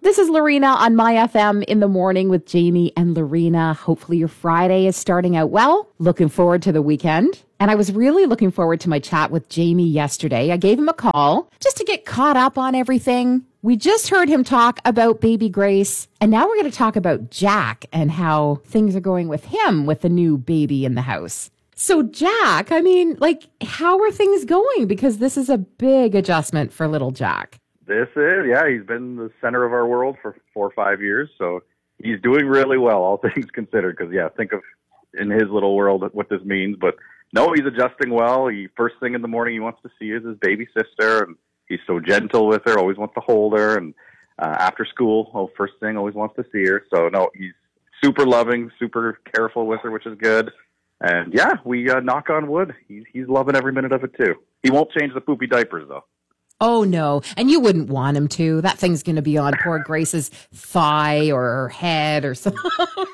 This is Lorena on My FM in the morning with Jamie and Lorena. Hopefully your Friday is starting out well. Looking forward to the weekend. And I was really looking forward to my chat with Jamie yesterday. I gave him a call just to get caught up on everything. We just heard him talk about baby Grace. And now we're going to talk about Jack and how things are going with him with the new baby in the house. So Jack, how are things going? Because this is a big adjustment for little Jack. He's been the center of our world for 4 or 5 years, so he's doing really well, all things considered, because, think of in his little world what this means, but no, he's adjusting well. First thing in the morning he wants to see is his baby sister, and he's so gentle with her, always wants to hold her, and after school, first thing, always wants to see her, so no, he's super loving, super careful with her, which is good, and we knock on wood, he's loving every minute of it too. He won't change the poopy diapers, though. Oh, no. And you wouldn't want him to. That thing's going to be on poor Grace's thigh or her head or something.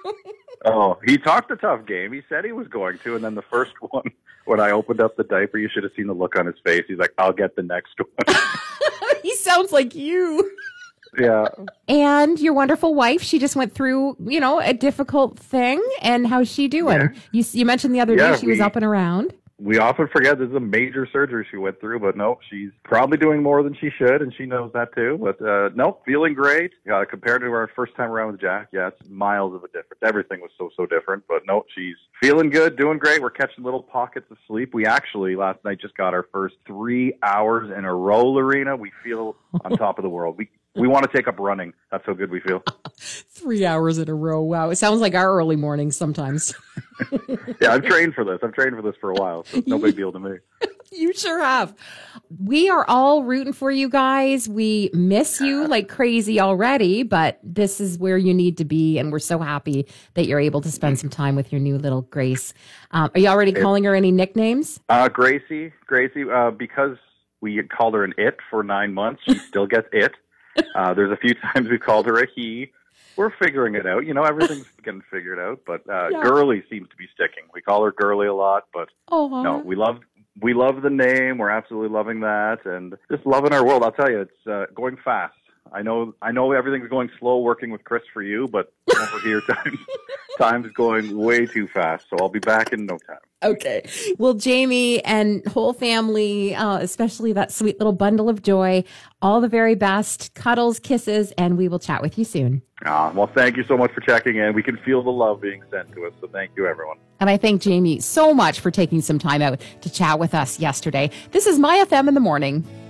Oh, he talked a tough game. He said he was going to. And then the first one, when I opened up the diaper, you should have seen the look on his face. He's like, I'll get the next one. He sounds like you. Yeah. And your wonderful wife, she just went through, a difficult thing. And how's she doing? Yeah. You mentioned the other day she was up and around. We often forget this is a major surgery she went through, but no, she's probably doing more than she should, and she knows that too. But no, feeling great. Compared to our first time around with Jack, it's miles of a difference. Everything was so different, but no, she's feeling good, doing great. We're catching little pockets of sleep. We actually, last night, just got our first 3 hours in a row, Lorena. We feel on top of the world. We want to take up running. That's how good we feel. 3 hours in a row. Wow. It sounds like our early mornings sometimes. I've trained for this. I've trained for this for a while, so it's no big deal to me. You sure have. We are all rooting for you guys. We miss you like crazy already, but this is where you need to be, and we're so happy that you're able to spend some time with your new little Grace. Are you already calling her any nicknames? Gracie, because we called her an it for 9 months, she still gets it. There's a few times we've called her a he. We're figuring it out. Everything's getting figured out. But Girly seems to be sticking. We call her Girly a lot. But no, we love the name. We're absolutely loving that. And just loving our world. I'll tell you, it's going fast. I know everything's going slow working with Chris for you, but over here, time's going way too fast. So I'll be back in no time. Okay. Well, Jamie and whole family, especially that sweet little bundle of joy, all the very best. Cuddles, kisses, and we will chat with you soon. Well, thank you so much for checking in. We can feel the love being sent to us, so thank you, everyone. And I thank Jamie so much for taking some time out to chat with us yesterday. This is My FM in the morning.